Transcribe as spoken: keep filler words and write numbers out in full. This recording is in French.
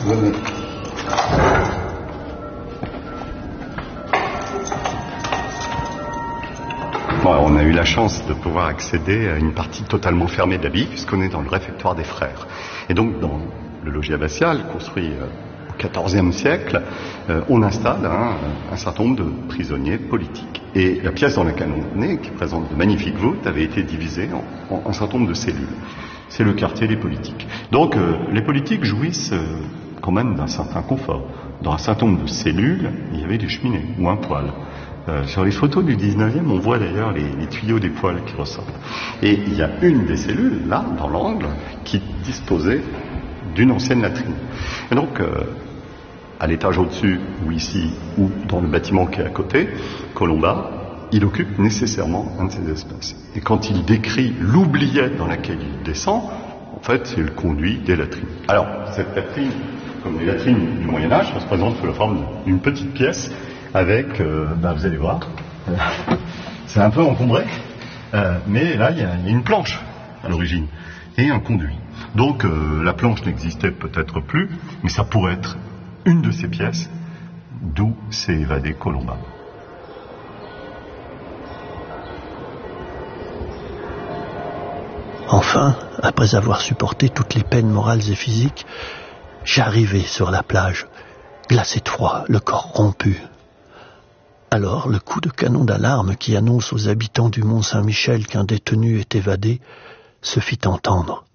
Venez. Bon, on a eu la chance de pouvoir accéder à une partie totalement fermée de l'abbaye, puisqu'on est dans le réfectoire des frères. Et donc, dans le logis abbatial, construit euh, au quatorzième siècle, euh, on installe hein, un certain nombre de prisonniers politiques. Et la pièce dans laquelle on est, qui présente de magnifiques voûtes, avait été divisée en, en un certain nombre de cellules. C'est le quartier des politiques. Donc, euh, les politiques jouissent euh, quand même d'un certain confort. Dans un certain nombre de cellules, il y avait des cheminées ou un poêle. Euh, sur les photos du dix-neuvième, on voit d'ailleurs les, les tuyaux des poêles qui ressortent. Et il y a une des cellules, là, dans l'angle, qui disposait d'une ancienne latrine. Et donc, euh, à l'étage au-dessus, ou ici, ou dans le bâtiment qui est à côté, Colomba, il occupe nécessairement un de ces espaces. Et quand il décrit l'oubliette dans laquelle il descend, en fait, c'est le conduit des latrines. Alors, cette latrine, comme les latrines du Moyen-Âge, ça se présente sous la forme d'une petite pièce avec, euh, ben vous allez voir, euh, c'est un peu encombré, euh, mais là il y, y a une planche à l'origine et un conduit. Donc euh, la planche n'existait peut-être plus, mais ça pourrait être une de ces pièces d'où s'est évadé Colomba. Enfin, après avoir supporté toutes les peines morales et physiques, j'arrivai sur la plage, glacé de froid, le corps rompu. Alors, le coup de canon d'alarme qui annonce aux habitants du Mont Saint-Michel qu'un détenu est évadé se fit entendre.